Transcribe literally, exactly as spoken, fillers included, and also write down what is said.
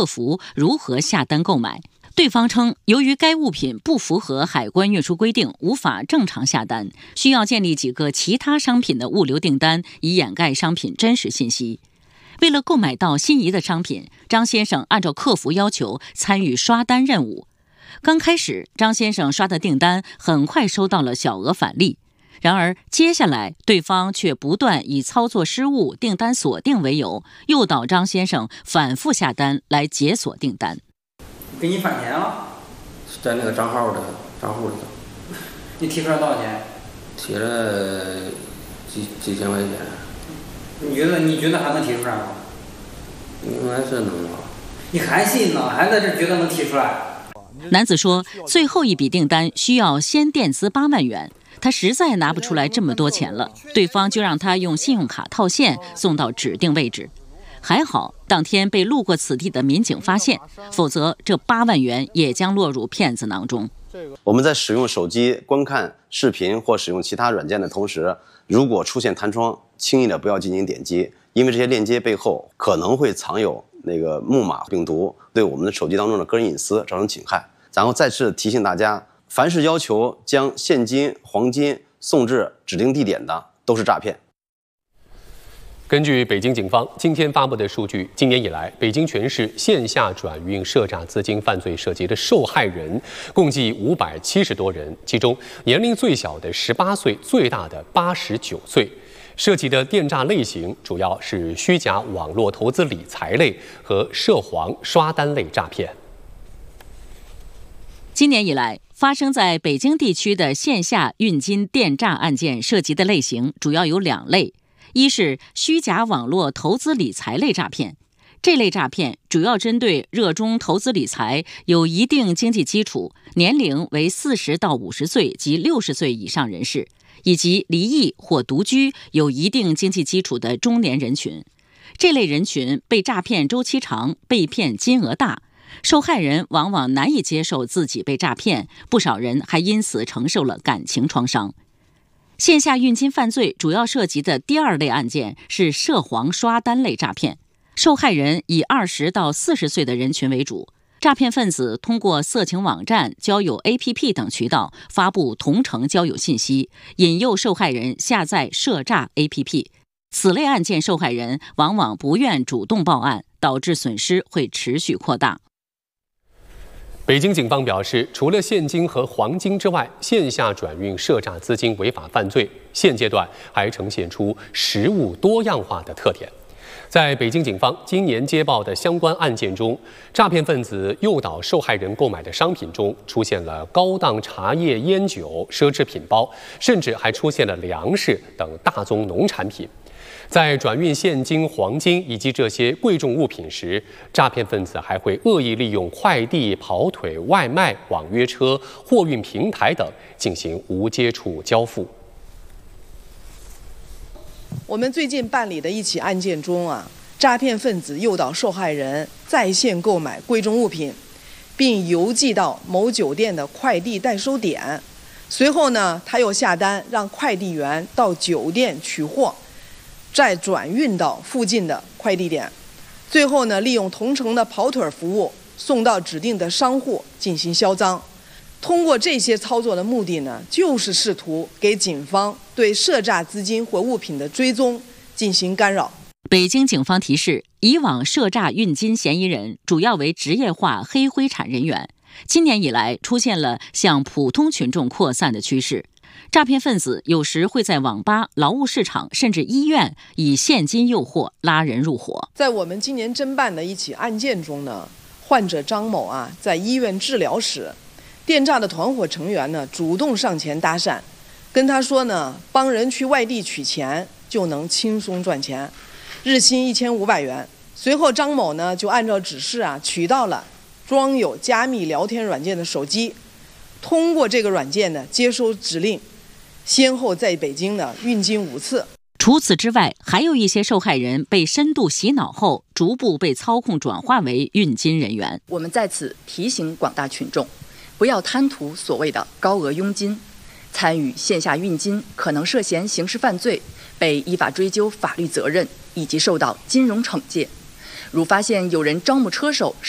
客服如何下单购买。对方称，由于该物品不符合海关运输规定，无法正常下单，需要建立几个其他商品的物流订单，以掩盖商品真实信息。为了购买到心仪的商品，张先生按照客服要求参与刷单任务。刚开始，张先生刷的订单很快收到了小额返利，然而接下来对方却不断以操作失误、订单锁定为由，诱导张先生反复下单来解锁订单。 给你返钱了？ 在那个账号的账户里头。 你提出来多少钱？ 提了几几千块钱。 你觉得你觉得还能提出来吗？ 应该是能吧。 你还信呢？还在这觉得能提出来？ 男子说，最后一笔订单需要先垫资八万元，他实在拿不出来这么多钱了，对方就让他用信用卡套现送到指定位置。还好，当天被路过此地的民警发现，否则这八万元也将落入骗子囊中。 我们在使用手机观看视频或使用其他软件的同时，如果出现弹窗，轻易的不要进行点击，因为这些链接背后可能会藏有那个木马病毒，对我们的手机当中的个人隐私造成侵害。然后再次提醒大家，凡是要求将现金、黄金送至指定地点的，都是诈骗。 根据北京警方今天发布的数据，今年以来，北京全市线下转运涉诈资金犯罪涉及的受害人共计五百七十多人，其中年龄最小的十八岁，最大的八十九岁。涉及的电诈类型主要是虚假网络投资理财类和涉黄刷单类诈骗。 今年以来，发生在北京地区的线下运金电诈案件涉及的类型主要有两类。一是虚假网络投资理财类诈骗，这类诈骗主要针对热衷投资理财、有一定经济基础、年龄为四十到五十岁及六十岁以上人士，以及离异或独居、有一定经济基础的中年人群。这类人群被诈骗周期长，被骗金额大，受害人往往难以接受自己被诈骗，不少人还因此承受了感情创伤。线下运金犯罪主要涉及的第二类案件是涉黄刷单类诈骗，受害人以二十到四十岁的人群为主，诈骗分子通过色情网站、交友 A P P 等渠道发布同城交友信息，引诱受害人下载涉诈 A P P。此类案件受害人往往不愿主动报案，导致损失会持续扩大。 北京警方表示，除了现金和黄金之外，线下转运涉诈资金违法犯罪现阶段还呈现出实务多样化的特点。在北京警方今年接报的相关案件中，诈骗分子诱导受害人购买的商品中出现了高档茶叶、烟酒、奢侈品包，甚至还出现了粮食等大宗农产品。在转运现金、黄金以及这些贵重物品时，诈骗分子还会恶意利用快递、跑腿、外卖、网约车、货运平台等进行无接触交付。 我们最近办理的一起案件中啊，诈骗分子诱导受害人在线购买贵重物品，并邮寄到某酒店的快递代收点，随后呢，他又下单让快递员到酒店取货，再转运到附近的快递点，最后呢，利用同城的跑腿服务送到指定的商户进行销赃。通过这些操作的目的呢，就是试图给警方对涉诈资金或物品的追踪进行干扰。 北京警方提示，以往涉诈运金嫌疑人主要为职业化黑灰产人员，今年以来出现了向普通群众扩散的趋势。诈骗分子有时会在网吧、劳务市场甚至医院以现金诱惑拉人入伙。 在我们今年侦办的一起案件中呢，患者张某啊在医院治疗时，电诈的团伙成员呢主动上前搭讪，跟他说呢，帮人去外地取钱就能轻松赚钱，日薪一千五百元。随后张某呢就按照指示啊取到了装有加密聊天软件的手机，通过这个软件呢接收指令，先后在北京呢运金五次。 除此之外，还有一些受害人被深度洗脑后，逐步被操控转化为运金人员。 我们在此提醒广大群众，不要贪图所谓的高额佣金，参与线下运金可能涉嫌刑事犯罪，被依法追究法律责任以及受到金融惩戒。如发现有人招募车手